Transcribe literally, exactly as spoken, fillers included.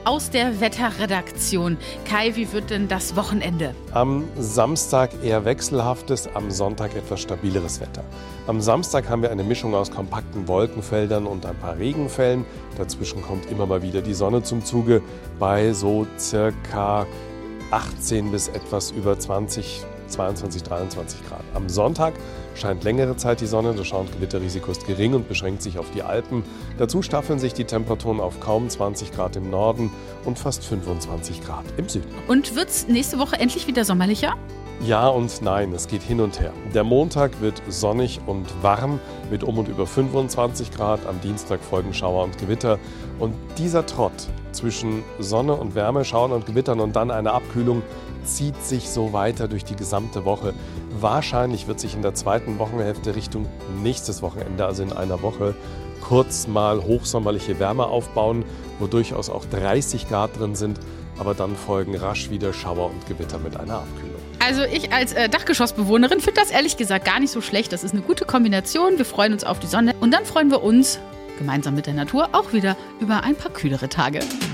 aus der Wetterredaktion. Kai, wie wird denn das Wochenende? Am Samstag eher wechselhaftes, am Sonntag etwas stabileres Wetter. Am Samstag haben wir eine Mischung aus kompakten Wolkenfeldern und ein paar Regenfällen. Dazwischen kommt immer mal wieder die Sonne zum Zuge bei so circa achtzehn bis etwas über zwanzig, zweiundzwanzig, dreiundzwanzig Grad. Am Sonntag scheint längere Zeit die Sonne, das Schau- und Gewitterrisiko ist gering und beschränkt sich auf die Alpen. Dazu staffeln sich die Temperaturen auf kaum zwanzig Grad im Norden und fast fünfundzwanzig Grad im Süden. Und wird's nächste Woche endlich wieder sommerlicher? Ja und nein, es geht hin und her. Der Montag wird sonnig und warm mit um und über fünfundzwanzig Grad. Am Dienstag folgen Schauer und Gewitter. Und dieser Trott zwischen Sonne und Wärme, Schauern und Gewittern und dann eine Abkühlung zieht sich so weiter durch die gesamte Woche. Wahrscheinlich wird sich in der zweiten Wochenhälfte Richtung nächstes Wochenende, also in einer Woche, kurz mal hochsommerliche Wärme aufbauen, wo durchaus auch dreißig Grad drin sind. Aber dann folgen rasch wieder Schauer und Gewitter mit einer Abkühlung. Also ich als äh, Dachgeschossbewohnerin finde das ehrlich gesagt gar nicht so schlecht. Das ist eine gute Kombination. Wir freuen uns auf die Sonne und dann freuen wir uns gemeinsam mit der Natur auch wieder über ein paar kühlere Tage.